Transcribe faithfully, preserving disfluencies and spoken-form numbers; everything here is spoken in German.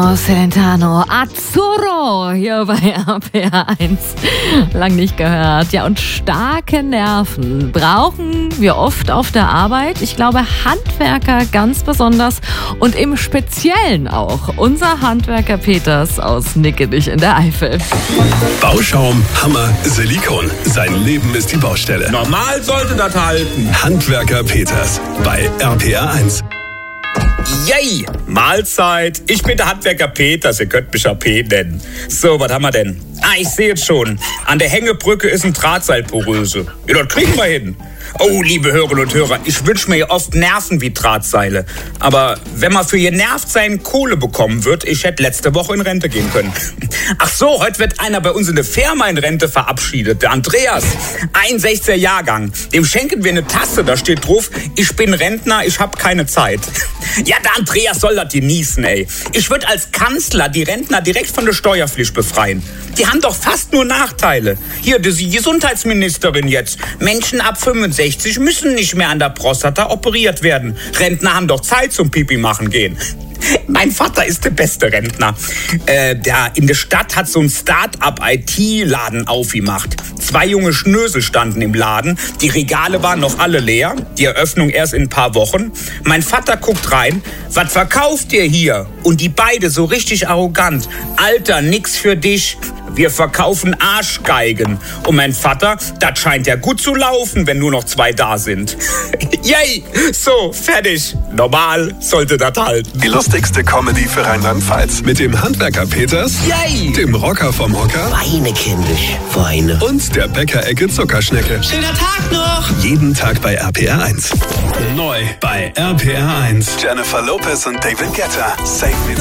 Celentano, Azzurro hier bei R P R eins. Lang nicht gehört. Ja, und starke Nerven brauchen wir oft auf der Arbeit. Ich glaube, Handwerker ganz besonders und im Speziellen auch. Unser Handwerker Peters aus Nickenich in der Eifel. Bauschaum, Hammer, Silikon. Sein Leben ist die Baustelle. Normal sollte das halten. Handwerker Peters bei R P R eins. Yay! Mahlzeit. Ich bin der Handwerker Peters. Ihr könnt mich A P nennen. So, was haben wir denn? Ah, ich sehe es schon. An der Hängebrücke ist ein Drahtseilporöse. Ja, das kriegen wir hin. Oh, liebe Hörerinnen und Hörer, ich wünsche mir ja oft Nerven wie Drahtseile. Aber wenn man für genervt sein Kohle bekommen wird, ich hätte letzte Woche in Rente gehen können. Ach so, heute wird einer bei uns in der Firma in Rente verabschiedet. Der Andreas, einundsechziger Jahrgang. Dem schenken wir eine Tasse, da steht drauf, ich bin Rentner, ich habe keine Zeit. Ja, der Andreas soll das genießen, ey. Ich würde als Kanzler die Rentner direkt von der Steuerpflicht befreien. Die haben doch fast nur Nachteile. Hier, die Gesundheitsministerin jetzt. Menschen ab fünfundsechzig müssen nicht mehr an der Prostata operiert werden. Rentner haben doch Zeit zum Pipi machen gehen. Mein Vater ist der beste Rentner. Äh, der in der Stadt hat so ein Start-up-I T-Laden aufgemacht. Zwei junge Schnösel standen im Laden. Die Regale waren noch alle leer. Die Eröffnung erst in ein paar Wochen. Mein Vater guckt rein. Was verkauft ihr hier? Und die beide so richtig arrogant. Alter, nix für dich. Wir verkaufen Arschgeigen. Und mein Vater, das scheint ja gut zu laufen, wenn nur noch zwei da sind. Yay! So, fertig. Normal sollte das halten. Die lustigste Comedy für Rheinland-Pfalz. Mit dem Handwerker Peters, Yay! dem Rocker vom Hocker Weine, kindisch, Weine. und der Bäckerecke Zuckerschnecke. Schöner Tag noch! Jeden Tag bei R P R eins. Neu bei R P R eins. Jennifer Lopez und David Guetta. Save me.